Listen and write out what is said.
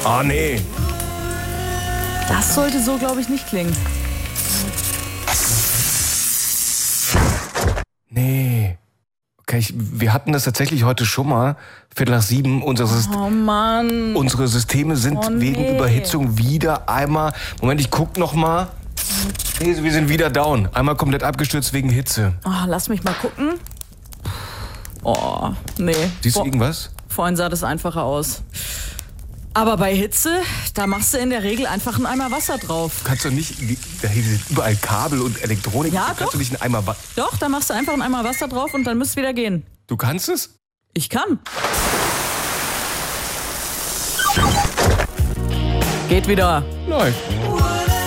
Ah, nee. Das sollte so, glaube ich, nicht klingen. Nee. Okay, wir hatten das tatsächlich heute schon mal. 6:15. Oh Mann. Unsere Systeme sind wegen Überhitzung wieder einmal... Moment, ich guck noch mal. Nee, wir sind wieder down. Einmal komplett abgestürzt wegen Hitze. Oh, lass mich mal gucken. Oh, nee. Siehst du irgendwas? Vorhin sah das einfacher aus. Aber bei Hitze, da machst du in der Regel einfach einen Eimer Wasser drauf. Kannst du nicht... Da sind überall Kabel und Elektronik. Ja, Kannst doch. du nicht einen Eimer Wasser... Doch, da machst du einfach einen Eimer Wasser drauf und dann müsste es wieder gehen. Du kannst es? Ich kann. Geht wieder. Läuft.